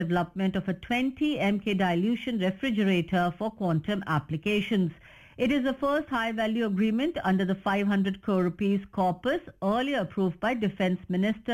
development of a 20 mk dilution refrigerator for quantum applications. It is the first high-value agreement under the 500 crore rupees corpus earlier approved by Defence Minister